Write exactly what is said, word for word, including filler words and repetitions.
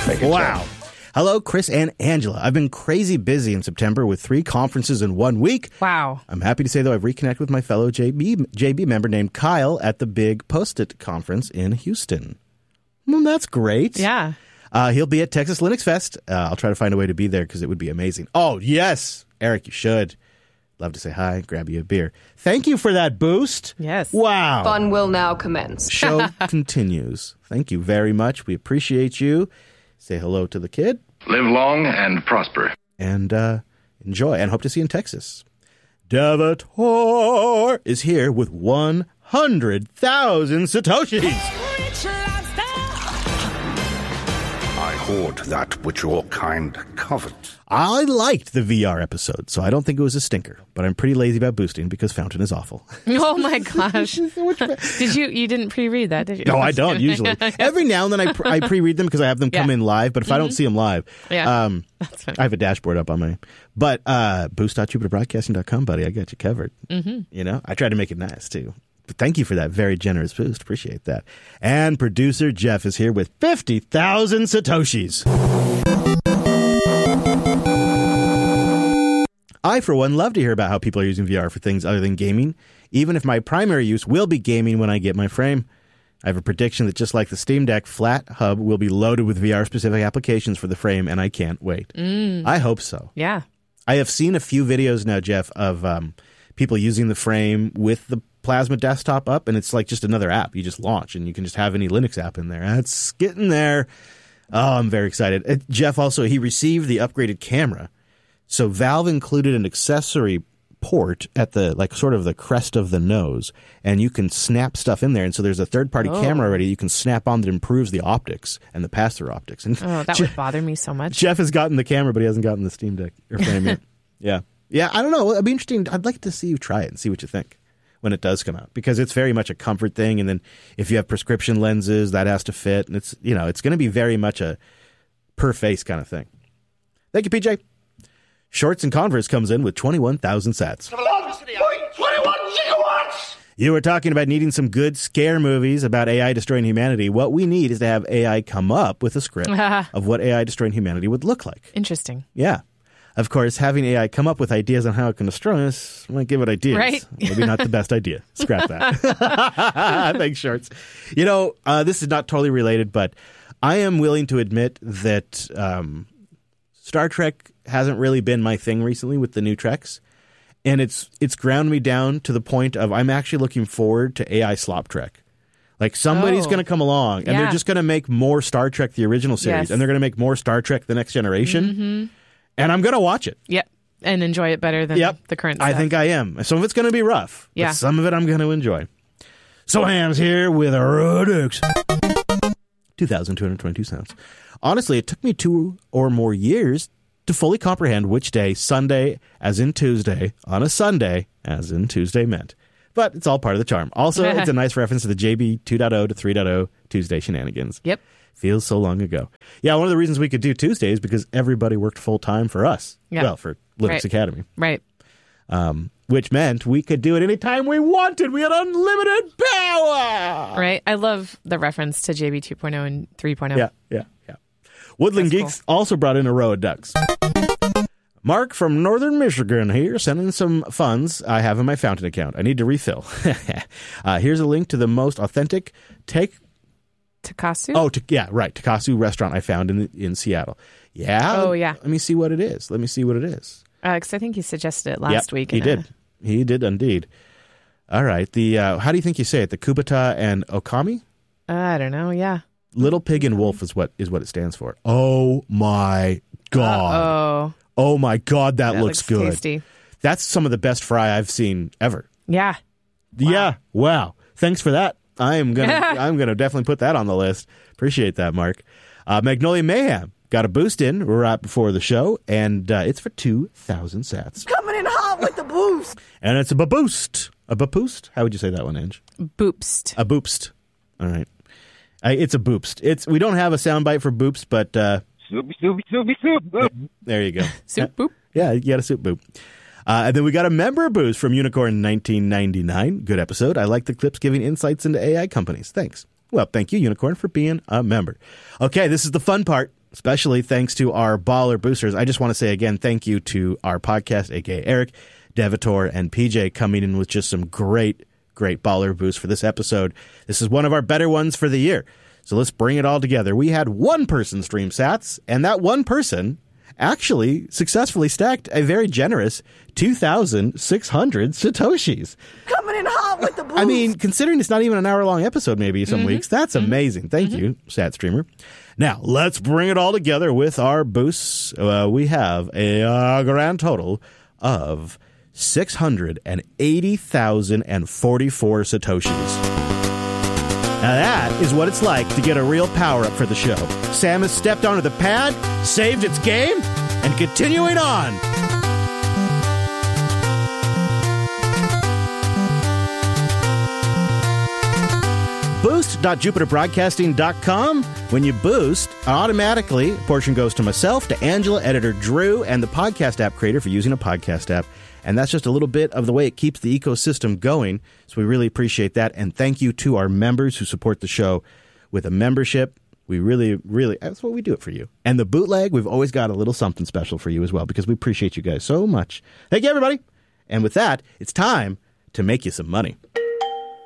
Take it, Wow. John. Hello, Chris and Angela. I've been crazy busy in September with three conferences in one week. Wow. I'm happy to say, though, I've reconnected with my fellow J B, J B member named Kyle at the big Post-it conference in Houston. Well, that's great. Yeah. Uh, he'll be at Texas Linux Fest. Uh, I'll try to find a way to be there because it would be amazing. Oh, yes. Eric, you should. Love to say hi, grab you a beer. Thank you for that boost. Yes. Wow. Fun will now commence. Show continues. Thank you very much. We appreciate you. Say hello to the kid. Live long and prosper. And uh, enjoy. And hope to see you in Texas. Devator is here with one hundred thousand Satoshis. I hoard that which your kind covet. I liked the V R episode, so I don't think it was a stinker. But I'm pretty lazy about boosting because Fountain is awful. Oh my gosh! Did you? You didn't pre-read that, did you? No, I don't usually. Every now and then I, pre- I pre-read them because I have them come Yeah. in live. But if mm-hmm. I don't see them live, Yeah. um, That's fine. I have a dashboard up on my. But uh, boost dot jupiter broadcasting dot com, buddy, I got you covered. Mm-hmm. You know, I tried to make it nice too. But thank you for that very generous boost. Appreciate that. And producer Jeff is here with fifty thousand Satoshis. I, for one, love to hear about how people are using V R for things other than gaming, even if my primary use will be gaming when I get my frame. I have a prediction that just like the Steam Deck, Flat Hub will be loaded with V R-specific applications for the frame, and I can't wait. Mm. I hope so. Yeah. I have seen a few videos now, Jeff, of um, people using the frame with the Plasma desktop up, and it's like just another app you just launch, and you can just have any Linux app in there. That's getting there. Oh, I'm very excited. Uh, Jeff also, he received the upgraded camera. So Valve included an accessory port at the, like, sort of the crest of the nose, and you can snap stuff in there. And so there's a third-party Oh. camera already you can snap on that improves the optics and the pass-through optics. And Oh, that Je- would bother me so much. Jeff has gotten the camera, but he hasn't gotten the Steam Deck or frame yet. Yeah. Yeah, I don't know. It'd be interesting. I'd like to see you try it and see what you think when it does come out, because it's very much a comfort thing. And then if you have prescription lenses, that has to fit. And it's, you know, it's going to be very much a per face kind of thing. Thank you, P J. Shorts and Converse comes in with twenty-one thousand sats. twenty-one gigawatts! You were talking about needing some good scare movies about A I destroying humanity. What we need is to have A I come up with a script of what A I destroying humanity would look like. Interesting. Yeah. Of course, having A I come up with ideas on how it can destroy us might give it ideas. Right. Maybe not the best idea. Scrap that. Thanks, Shorts. You know, uh, this is not totally related, but I am willing to admit that um, Star Trek hasn't really been my thing recently with the new Treks. And it's it's ground me down to the point of I'm actually looking forward to A I Slop Trek. Like somebody's Oh. going to come along and Yeah. they're just going to make more Star Trek, the original series, Yes. and they're going to make more Star Trek, The Next Generation. Mm-hmm. And I'm going to watch it. Yep. And enjoy it better than Yep. the current I stuff. think I am. Some of it's going to be rough, Yeah. but some of it I'm going to enjoy. So Ham's here with a Rodix. two thousand two hundred twenty-two sounds. Honestly, it took me two or more years to fully comprehend which day Sunday, as in Tuesday, on a Sunday, as in Tuesday meant. But it's all part of the charm. Also, it's a nice reference to the J B two point oh to three point oh Tuesday shenanigans. Yep. Feels so long ago. Yeah, one of the reasons we could do Tuesday is because everybody worked full-time for us. Yeah. Well, for Linux Right. Academy. Right. Um, which meant we could do it anytime we wanted. We had unlimited power. Right. I love the reference to J B two point oh and three point oh. Yeah, yeah, yeah. Woodland That's Geeks also brought in a row of ducks. Mark from Northern Michigan here, sending some funds I have in my Fountain account. I need to refill. uh, here's a link to the most authentic take. Takasu? Oh, to, yeah, right. Takasu restaurant I found in in Seattle. Yeah. Oh, yeah. Let me see what it is. Let me see what it is. Because I think he suggested it last Yep, week. He in did. A... He did indeed. All right. The uh, how do you think you say it? The Kubota and Okami? Uh, I don't know. Yeah. Little Pig and Wolf is what is what it stands for. Oh my God. Oh. Oh my God, that, That looks, looks good. tasty. That's some of the best fry I've seen ever. Yeah. Yeah. Wow. Thanks for that. I am gonna I'm gonna definitely put that on the list. Appreciate that, Mark. Uh, Magnolia Mayhem got a boost in right before the show, and uh, it's for two thousand sats. Coming in hot with the boost. And it's a baboost. A baboost? How would you say that one, Ange? Boopst. A boopst. All right. I, it's a boopst. It's we don't have a soundbite for boops, but uh, Soupy, soupy, soupy, soup. Boop. there you go. Soup boop. Yeah, you got a soup boop. Uh, and then we got a member boost from Unicorn nineteen ninety-nine. Good episode. I like the clips giving insights into A I companies. Thanks. Well, thank you, Unicorn, for being a member. Okay, this is the fun part. especially thanks to our baller boosters. I just want to say again, thank you to our podcast, aka Eric, Devator, and P J coming in with just some great, great baller boosts for this episode. This is one of our better ones for the year. So let's bring it all together. We had one person stream sats, and that one person actually successfully stacked a very generous two thousand six hundred Satoshis. Coming in hot with the boost. I mean, considering it's not even an hour-long episode maybe some Mm-hmm. weeks, that's amazing. Thank Mm-hmm. you, Sat Streamer. Now, let's bring it all together with our boosts. Uh, we have a uh, grand total of six hundred eighty thousand forty-four Satoshis. Now that is what it's like to get a real power-up for the show. Sam has stepped onto the pad, saved its game, and continuing on. boost dot jupiter broadcasting dot com. When you boost, automatically a portion goes to myself, to Angela, editor Drew, and the podcast app creator for using a podcast app. And that's just a little bit of the way it keeps the ecosystem going. So we really appreciate that. And thank you to our members who support the show with a membership. We really, really, that's what we do it for you. And the bootleg, we've always got a little something special for you as well because we appreciate you guys so much. Thank you, everybody. And with that, it's time to make you some money.